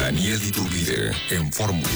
Daniel Iturbide en Fórmula.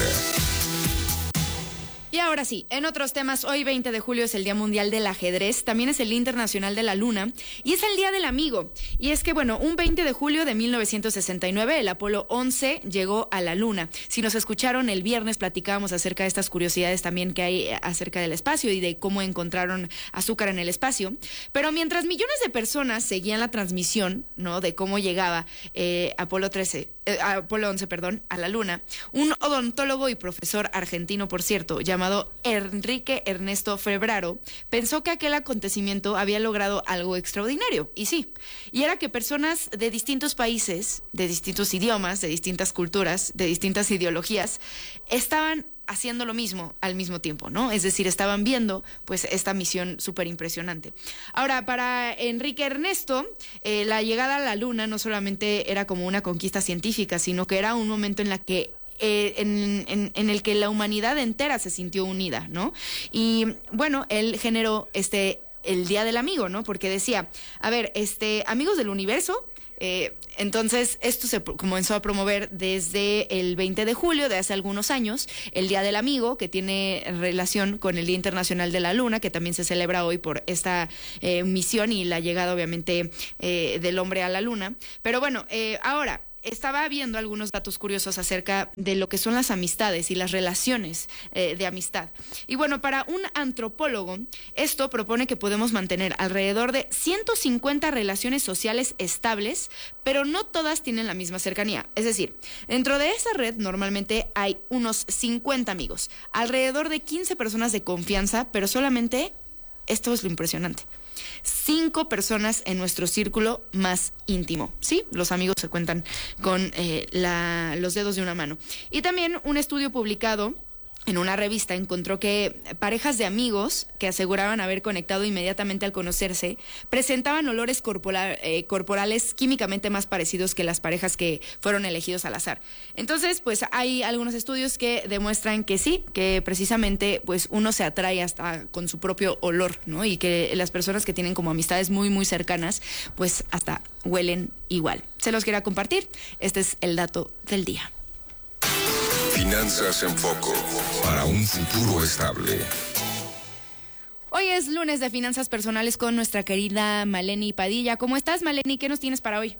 Y ahora sí, en otros temas, hoy 20 de julio es el Día Mundial del Ajedrez, también es el Día Internacional de la Luna y es el Día del Amigo. Y es que, bueno, un 20 de julio de 1969 el Apolo 11 llegó a la Luna. Si nos escucharon el viernes, platicábamos acerca de estas curiosidades también que hay acerca del espacio y de cómo encontraron azúcar en el espacio. Pero mientras millones de personas seguían la transmisión, ¿no?, de cómo llegaba Apolo 11, a la Luna, un odontólogo y profesor argentino, por cierto, llamado Enrique Ernesto Febraro, pensó que aquel acontecimiento había logrado algo extraordinario, y sí, y era que personas de distintos países, de distintos idiomas, de distintas culturas, de distintas ideologías, estaban haciendo lo mismo al mismo tiempo, ¿no? Es decir, estaban viendo pues esta misión súper impresionante. Ahora, para Enrique Ernesto, la llegada a la Luna no solamente era como una conquista científica, sino que era un momento en la que en el que la humanidad entera se sintió unida, ¿no? Y bueno, él generó el Día del Amigo, ¿no? Porque decía, a ver, amigos del universo. Entonces esto se comenzó a promover desde el 20 de julio de hace algunos años, el Día del Amigo, que tiene relación con el Día Internacional de la Luna, que también se celebra hoy por esta misión y la llegada obviamente del hombre a la Luna. Pero bueno, ahora estaba viendo algunos datos curiosos acerca de lo que son las amistades y las relaciones de amistad. Y bueno, para un antropólogo, esto propone que podemos mantener alrededor de 150 relaciones sociales estables, pero no todas tienen la misma cercanía. Es decir, dentro de esa red normalmente hay unos 50 amigos, alrededor de 15 personas de confianza, pero solamente, esto es lo impresionante, 5 personas en nuestro círculo más íntimo. Sí, los amigos se cuentan con los dedos de una mano. Y también un estudio publicado en una revista encontró que parejas de amigos que aseguraban haber conectado inmediatamente al conocerse presentaban olores corporales químicamente más parecidos que las parejas que fueron elegidos al azar. Entonces, pues hay algunos estudios que demuestran que sí, que precisamente pues uno se atrae hasta con su propio olor, ¿no? Y que las personas que tienen como amistades muy, muy cercanas, pues hasta huelen igual. Se los quería compartir. Este es el dato del día. Finanzas en Foco, para un futuro estable. Hoy es lunes de Finanzas Personales con nuestra querida Maleni Padilla. ¿Cómo estás, Maleni? ¿Qué nos tienes para hoy?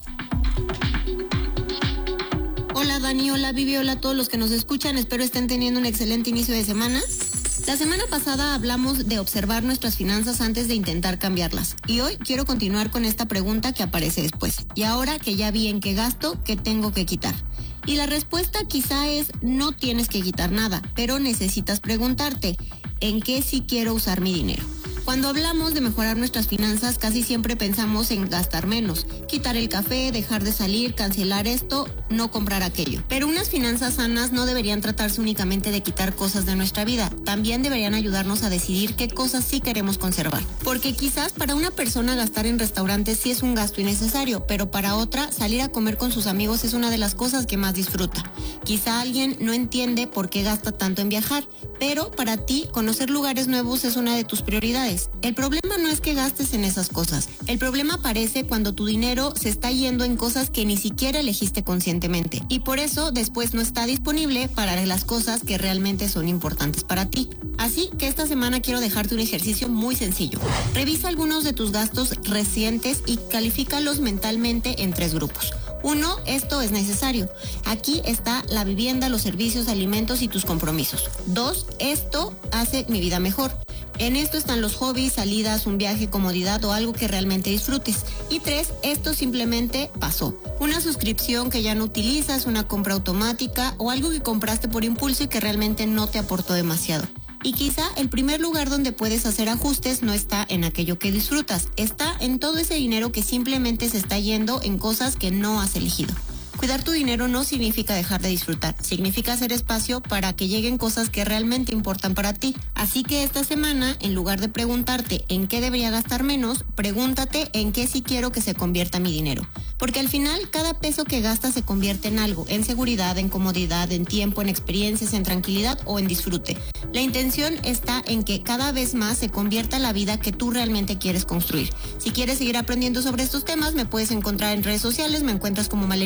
Hola, Dani, hola, Vivi, hola a todos los que nos escuchan. Espero estén teniendo un excelente inicio de semana. La semana pasada hablamos de observar nuestras finanzas antes de intentar cambiarlas. Y hoy quiero continuar con esta pregunta que aparece después. Y ahora que ya vi en qué gasto, ¿qué tengo que quitar? Y la respuesta quizá es no tienes que quitar nada, pero necesitas preguntarte, ¿en qué sí quiero usar mi dinero? Cuando hablamos de mejorar nuestras finanzas, casi siempre pensamos en gastar menos, quitar el café, dejar de salir, cancelar esto, no comprar aquello. Pero unas finanzas sanas no deberían tratarse únicamente de quitar cosas de nuestra vida, también deberían ayudarnos a decidir qué cosas sí queremos conservar. Porque quizás para una persona gastar en restaurantes sí es un gasto innecesario, pero para otra salir a comer con sus amigos es una de las cosas que más disfruta. Quizá alguien no entiende por qué gasta tanto en viajar, pero para ti conocer lugares nuevos es una de tus prioridades. El problema no es que gastes en esas cosas. El problema aparece cuando tu dinero se está yendo en cosas que ni siquiera elegiste conscientemente. Y por eso después no está disponible para las cosas que realmente son importantes para ti. Así que esta semana quiero dejarte un ejercicio muy sencillo. Revisa algunos de tus gastos recientes y califícalos mentalmente en 3 grupos. 1, esto es necesario. Aquí está la vivienda, los servicios, alimentos y tus compromisos. 2, esto hace mi vida mejor. En esto están los hobbies, salidas, un viaje, comodidad o algo que realmente disfrutes. Y 3, esto simplemente pasó. Una suscripción que ya no utilizas, una compra automática o algo que compraste por impulso y que realmente no te aportó demasiado. Y quizá el primer lugar donde puedes hacer ajustes no está en aquello que disfrutas, está en todo ese dinero que simplemente se está yendo en cosas que no has elegido. Cuidar tu dinero no significa dejar de disfrutar, significa hacer espacio para que lleguen cosas que realmente importan para ti. Así que esta semana, en lugar de preguntarte en qué debería gastar menos, pregúntate en qué sí quiero que se convierta mi dinero. Porque al final, cada peso que gastas se convierte en algo, en seguridad, en comodidad, en tiempo, en experiencias, en tranquilidad o en disfrute. La intención está en que cada vez más se convierta la vida que tú realmente quieres construir. Si quieres seguir aprendiendo sobre estos temas, me puedes encontrar en redes sociales, me encuentras como Maleni Padilla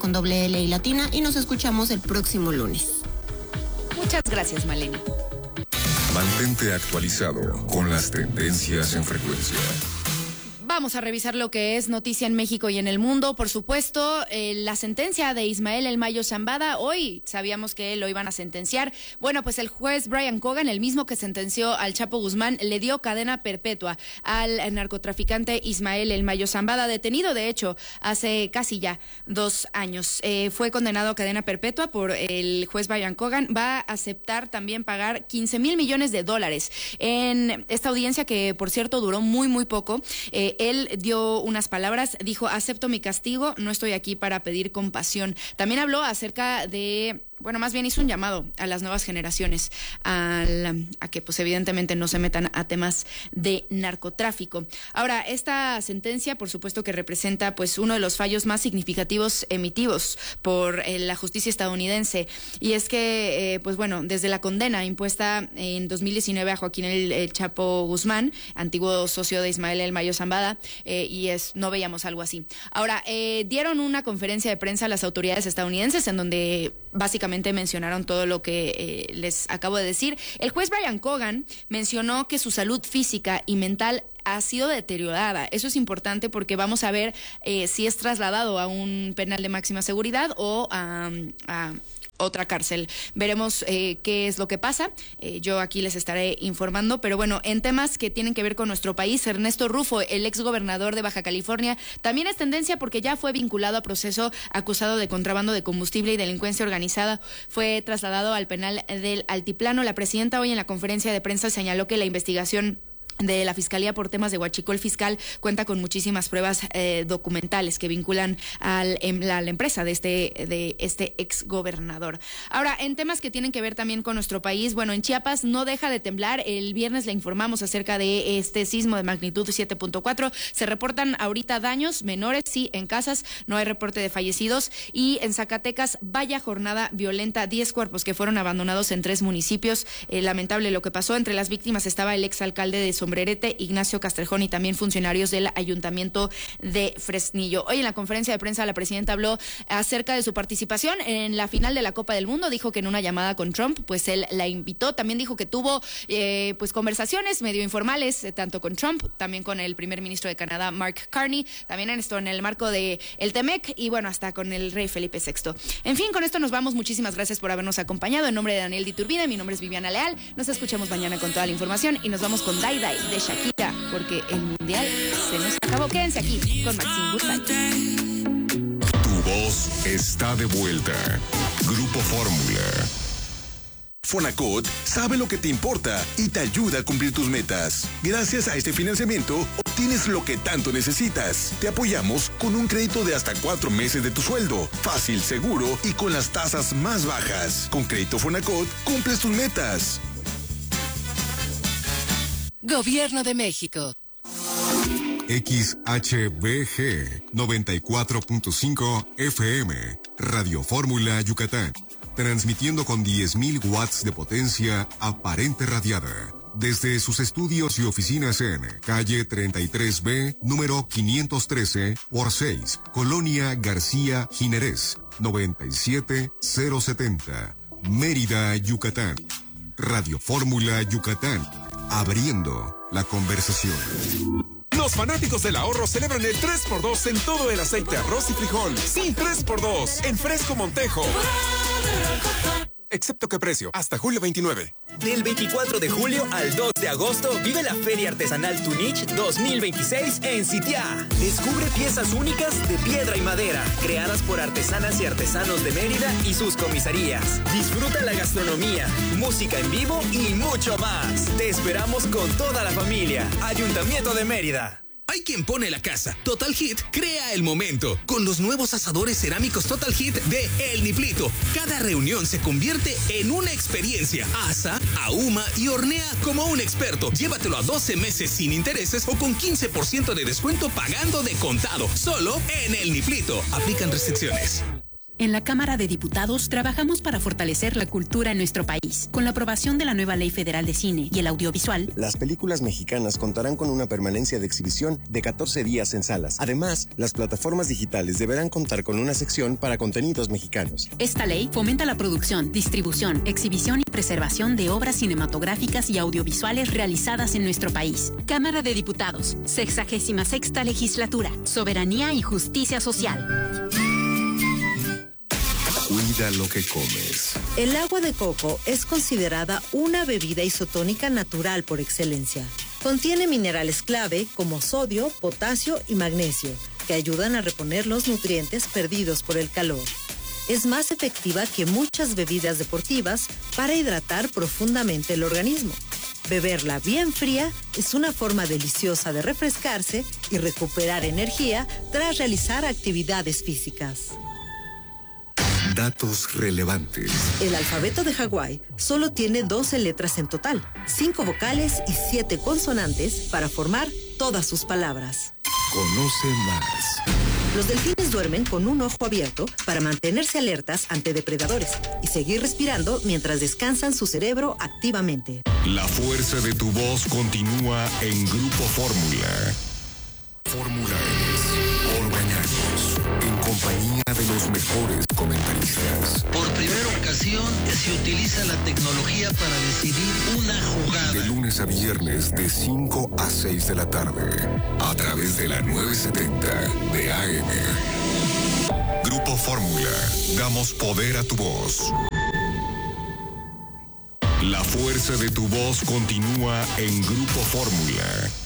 con doble L y latina, y nos escuchamos el próximo lunes. Muchas gracias, Maleni. Mantente actualizado con las tendencias en frecuencia. Vamos a revisar lo que es noticia en México y en el mundo. Por supuesto, la sentencia de Ismael El Mayo Zambada. Hoy sabíamos que lo iban a sentenciar. Bueno, pues el juez Brian Cogan, el mismo que sentenció al Chapo Guzmán, le dio cadena perpetua al narcotraficante Ismael El Mayo Zambada, detenido, de hecho, hace casi ya 2 años. Fue condenado a cadena perpetua por el juez Brian Cogan. Va a aceptar también pagar $15 mil millones en esta audiencia que, por cierto, duró muy poco. Él dio unas palabras, dijo: acepto mi castigo, no estoy aquí para pedir compasión. También habló acerca de... Bueno, más bien hizo un llamado a las nuevas generaciones a que, pues, evidentemente no se metan a temas de narcotráfico. Ahora, esta sentencia, por supuesto que representa, pues, uno de los fallos más significativos emitidos por la justicia estadounidense. Y es que, pues bueno, desde la condena impuesta en 2019 a Joaquín el Chapo Guzmán, antiguo socio de Ismael El Mayo Zambada, no veíamos algo así. Ahora, dieron una conferencia de prensa a las autoridades estadounidenses en donde básicamente mencionaron todo lo que les acabo de decir. El juez Brian Cogan mencionó que su salud física y mental ha sido deteriorada. Eso es importante porque vamos a ver si es trasladado a un penal de máxima seguridad o a otra cárcel. Veremos qué es lo que pasa. Yo aquí les estaré informando, pero bueno, en temas que tienen que ver con nuestro país, Ernesto Rufo, el exgobernador de Baja California, también es tendencia porque ya fue vinculado a proceso acusado de contrabando de combustible y delincuencia organizada. Fue trasladado al penal del Altiplano. La presidenta hoy en la conferencia de prensa señaló que la investigación de la Fiscalía por temas de huachicol fiscal cuenta con muchísimas pruebas documentales que vinculan a la empresa de este exgobernador. Ahora, en temas que tienen que ver también con nuestro país, bueno, en Chiapas no deja de temblar. El viernes le informamos acerca de este sismo de magnitud 7.4. Se reportan ahorita daños menores, sí, en casas, no hay reporte de fallecidos. Y en Zacatecas, vaya jornada violenta, 10 cuerpos que fueron abandonados en 3 municipios. Lamentable lo que pasó. Entre las víctimas estaba el exalcalde de Sombrerete, Ignacio Castrejón, y también funcionarios del Ayuntamiento de Fresnillo. Hoy en la conferencia de prensa la presidenta habló acerca de su participación en la final de la Copa del Mundo. Dijo que en una llamada con Trump, pues él la invitó. También dijo que tuvo pues conversaciones medio informales, tanto con Trump, también con el primer ministro de Canadá, Mark Carney, también en el marco de el TEMEC y bueno, hasta con el rey Felipe VI. En fin, con esto nos vamos. Muchísimas gracias por habernos acompañado. En nombre de Daniel Diturbide, mi nombre es Viviana Leal. Nos escuchamos mañana con toda la información y nos vamos con Dai Dai de Shakira, porque el mundial se nos acabó. Quédense aquí con Maxine Guzmán. Tu voz está de vuelta. Grupo Fórmula. Fonacot sabe lo que te importa y te ayuda a cumplir tus metas. Gracias a este financiamiento, obtienes lo que tanto necesitas. Te apoyamos con un crédito de hasta 4 meses de tu sueldo. Fácil, seguro y con las tasas más bajas. Con Crédito Fonacot, cumples tus metas. Gobierno de México. XHBG 94.5 FM, Radio Fórmula Yucatán, transmitiendo con 10.000 watts de potencia aparente radiada, desde sus estudios y oficinas en calle 33B, número 513 por 6, Colonia García Jiménez, 97070, Mérida, Yucatán. Radio Fórmula Yucatán, abriendo la conversación. Los fanáticos del ahorro celebran el 3x2 en todo el aceite, arroz y frijol. Sí, 3x2 en Fresco Montejo. Excepto qué precio, hasta julio 29. Del 24 de julio al 2 de agosto, vive la Feria Artesanal Tunich 2026 en Sitiá. Descubre piezas únicas de piedra y madera, creadas por artesanas y artesanos de Mérida y sus comisarías. Disfruta la gastronomía, música en vivo y mucho más. Te esperamos con toda la familia. Ayuntamiento de Mérida. Hay quien pone la casa. Total Hit crea el momento con los nuevos asadores cerámicos Total Hit de El Niplito. Cada reunión se convierte en una experiencia. Asa, ahuma y hornea como un experto. Llévatelo a 12 meses sin intereses o con 15% de descuento pagando de contado. Solo en El Niplito. Aplican restricciones. En la Cámara de Diputados trabajamos para fortalecer la cultura en nuestro país. Con la aprobación de la nueva Ley Federal de Cine y el Audiovisual, las películas mexicanas contarán con una permanencia de exhibición de 14 días en salas. Además, las plataformas digitales deberán contar con una sección para contenidos mexicanos. Esta ley fomenta la producción, distribución, exhibición y preservación de obras cinematográficas y audiovisuales realizadas en nuestro país. Cámara de Diputados, 66ª Legislatura, Soberanía y Justicia Social. Cuida lo que comes. El agua de coco es considerada una bebida isotónica natural por excelencia. Contiene minerales clave como sodio, potasio y magnesio, que ayudan a reponer los nutrientes perdidos por el calor. Es más efectiva que muchas bebidas deportivas para hidratar profundamente el organismo. Beberla bien fría es una forma deliciosa de refrescarse y recuperar energía tras realizar actividades físicas. Datos relevantes. El alfabeto de Hawái solo tiene 12 letras en total, 5 vocales y 7 consonantes para formar todas sus palabras. Conoce más. Los delfines duermen con un ojo abierto para mantenerse alertas ante depredadores y seguir respirando mientras descansan su cerebro activamente. La fuerza de tu voz continúa en Grupo Fórmula. Fórmula es por mañanos, en compañía de los mejores comentaristas. Por primera ocasión se utiliza la tecnología para decidir una jugada. De lunes a viernes de 5 a 6 de la tarde, a través de la 970 de AM. Grupo Fórmula, damos poder a tu voz. La fuerza de tu voz continúa en Grupo Fórmula.